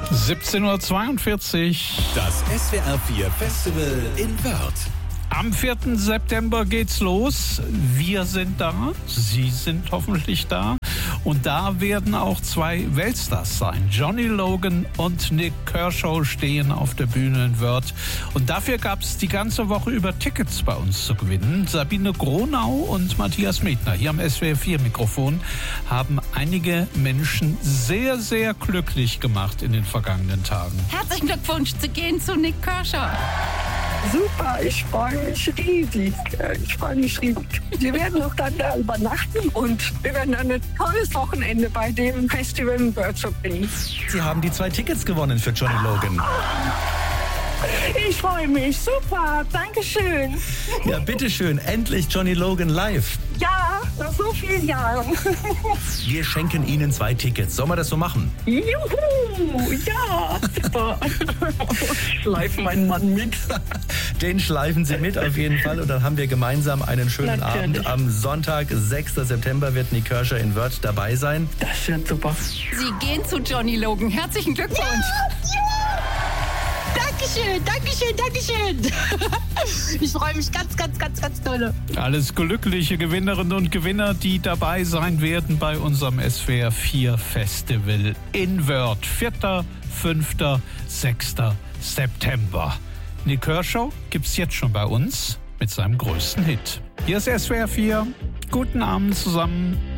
17:42 Uhr. Das SWR 4 Festival in Wörth. Am 4. September geht's los. Wir sind da, Sie sind hoffentlich da. Und da werden auch zwei Weltstars sein. Johnny Logan und Nik Kershaw stehen auf der Bühne in Wörth. Und dafür gab es die ganze Woche über Tickets bei uns zu gewinnen. Sabine Gronau und Matthias Medner hier am SWR 4 Mikrofon haben einige Menschen sehr, sehr glücklich gemacht in den vergangenen Tagen. Herzlichen Glückwunsch zu gehen zu Nik Kershaw. Super, ich freue mich riesig. Wir werden auch dann da übernachten und wir werden dann ein tolles Wochenende bei dem Festival in Wörth verbringen. Sie haben die 2 Tickets gewonnen für Johnny Logan. Ich freue mich, super, dankeschön. Ja, bitteschön, endlich Johnny Logan live. Ja, nach so vielen Jahren. Wir schenken Ihnen 2 Tickets. Sollen wir das so machen? Juhu, ja, super. Ich schleife meinen Mann mit. Den schleifen Sie mit auf jeden Fall und dann haben wir gemeinsam einen schönen Natürlich. Abend. Am Sonntag, 6. September, wird Nik Kershaw in Wörth dabei sein. Das wird super. Sie gehen zu Johnny Logan. Herzlichen Glückwunsch. Dankeschön. Ich freue mich ganz doll. Alles glückliche Gewinnerinnen und Gewinner, die dabei sein werden bei unserem SWR 4 Festival in Wörth. 4., 5., 6. September. Nik Kershaw gibt's jetzt schon bei uns mit seinem größten Hit. Hier ist SWR 4. Guten Abend zusammen.